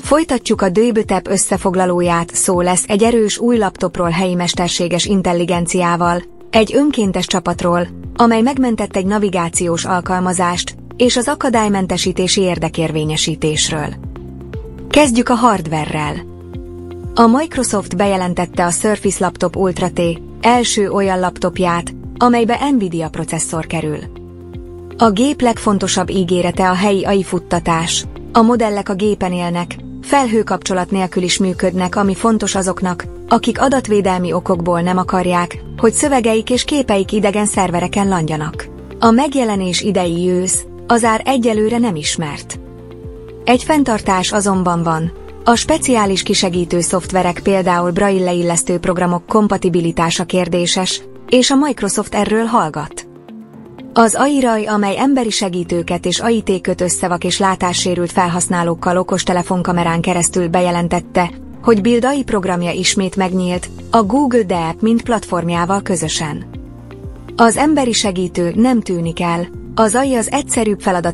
Folytatjuk a Döbötep összefoglalóját, szó lesz egy erős új laptopról helyi mesterséges intelligenciával, egy önkéntes csapatról, amely megmentett egy navigációs alkalmazást, és az akadálymentesítési érdekérvényesítésről. Kezdjük a hardverrel. A Microsoft bejelentette a Surface Laptop Ultra T első olyan laptopját, amelybe Nvidia processzor kerül. A gép legfontosabb ígérete a helyi AI futtatás. A modellek a gépen élnek, felhőkapcsolat nélkül is működnek, ami fontos azoknak, akik adatvédelmi okokból nem akarják, hogy szövegeik és képeik idegen szervereken landjanak. A megjelenés idei ősz, az ár egyelőre nem ismert. Egy fenntartás azonban van. A speciális kisegítő szoftverek, például Braille illesztő programok kompatibilitása kérdéses, és a Microsoft erről hallgat. Az AI-raj, amely emberi segítőket és AI-t köt össze vak és látássérült felhasználókkal okostelefonkamerán keresztül bejelentette, hogy Build AI programja ismét megnyílt, a Google DeepMind mint platformjával közösen. Az emberi segítő nem tűnik el, az AI az egyszerűbb feladat